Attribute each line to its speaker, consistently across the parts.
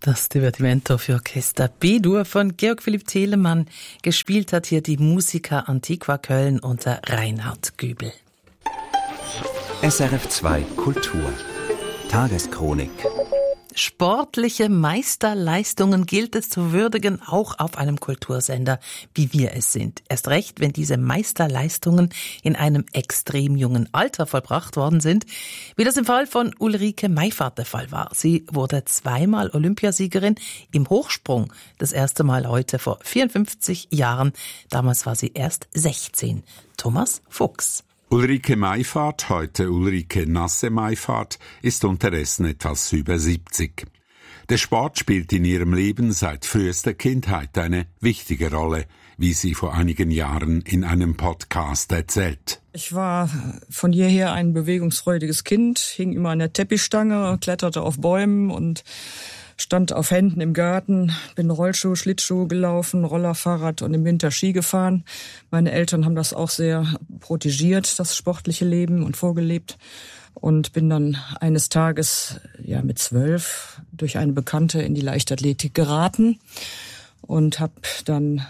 Speaker 1: Das Divertimento für Orchester B-Dur von Georg Philipp Telemann. Gespielt hat hier die Musica Antiqua Köln unter Reinhard Gübel.
Speaker 2: SRF 2 Kultur Tageschronik.
Speaker 1: Sportliche Meisterleistungen gilt es zu würdigen, auch auf einem Kultursender, wie wir es sind. Erst recht, wenn diese Meisterleistungen in einem extrem jungen Alter vollbracht worden sind, wie das im Fall von Ulrike Meifert der Fall war. Sie wurde zweimal Olympiasiegerin im Hochsprung, das erste Mal heute vor 54 Jahren. Damals war sie erst 16. Thomas Fuchs.
Speaker 3: Ulrike Meifert, heute Ulrike Nasse-Meifert, ist unterdessen etwas über 70. Der Sport spielt in ihrem Leben seit frühester Kindheit eine wichtige Rolle, wie sie vor einigen Jahren in einem Podcast erzählt.
Speaker 4: Ich war von jeher ein bewegungsfreudiges Kind, hing immer an der Teppichstange, kletterte auf Bäumen und stand auf Händen im Garten, bin Rollschuh, Schlittschuh gelaufen, Roller, Fahrrad und im Winter Ski gefahren. Meine Eltern haben das auch sehr protegiert, das sportliche Leben, und vorgelebt. Und bin dann eines Tages, mit 12, durch eine Bekannte in die Leichtathletik geraten und habe dann,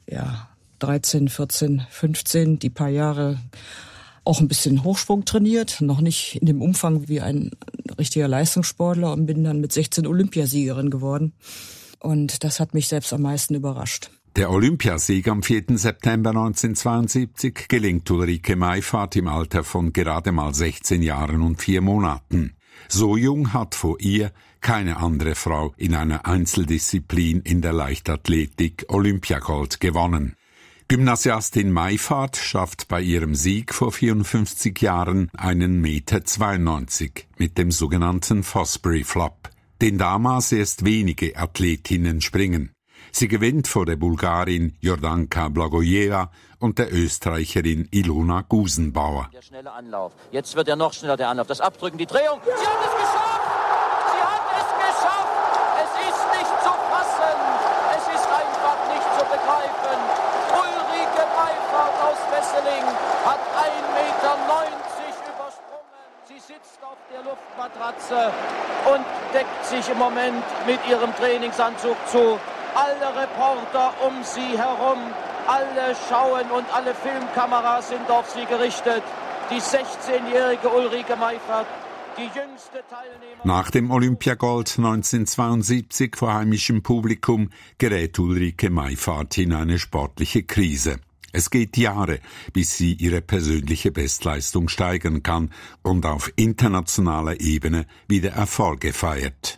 Speaker 4: 13, 14, 15, die paar Jahre auch ein bisschen Hochsprung trainiert, noch nicht in dem Umfang wie ein richtiger Leistungssportler, und bin dann mit 16 Olympiasiegerin geworden. Und das hat mich selbst am meisten überrascht.
Speaker 3: Der Olympiasieg am 4. September 1972 gelingt Ulrike Meifert im Alter von gerade mal 16 Jahren und 4 Monaten. So jung hat vor ihr keine andere Frau in einer Einzeldisziplin in der Leichtathletik Olympiagold gewonnen. Gymnasiastin Meifert schafft bei ihrem Sieg vor 54 Jahren einen 1,92 Meter mit dem sogenannten Fosbury Flop, den damals erst wenige Athletinnen springen. Sie gewinnt vor der Bulgarin Jordanka Blagojeva und der Österreicherin Ilona Gusenbauer.
Speaker 5: Der schnelle Anlauf. Jetzt wird noch schneller der Anlauf. Das Abdrücken, die Drehung. Sie hat es geschafft! Sie hat es geschafft! Es ist nicht zu fassen! Es ist einfach nicht zu begreifen! Ulrike Meifert aus Wesseling hat 1,90 Meter übersprungen. Sie sitzt auf der Luftmatratze und deckt sich im Moment mit ihrem Trainingsanzug zu. Alle Reporter um sie herum, alle schauen und alle Filmkameras sind auf sie gerichtet. Die 16-jährige Ulrike Meifert, die jüngste Teilnehmerin.
Speaker 3: Nach dem Olympiagold 1972 vor heimischem Publikum gerät Ulrike Meifert in eine sportliche Krise. Es geht Jahre, bis sie ihre persönliche Bestleistung steigern kann und auf internationaler Ebene wieder Erfolge feiert.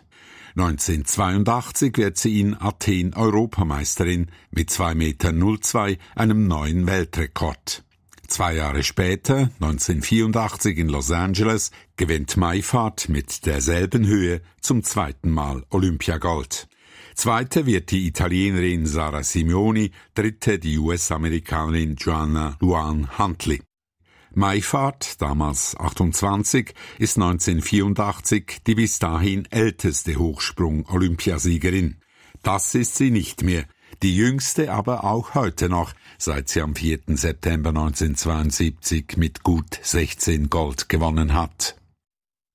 Speaker 3: 1982 wird sie in Athen Europameisterin mit 2,02 Meter, einem neuen Weltrekord. 2 Jahre später, 1984 in Los Angeles, gewinnt Meifert mit derselben Höhe zum 2. Mal Olympiagold. Zweite wird die Italienerin Sara Simeoni, dritte die US-Amerikanerin Joanna Luan Huntley. Meifert, damals 28, ist 1984 die bis dahin älteste Hochsprung-Olympiasiegerin. Das ist sie nicht mehr, die jüngste aber auch heute noch, seit sie am 4. September 1972 mit gut 16 Gold gewonnen hat.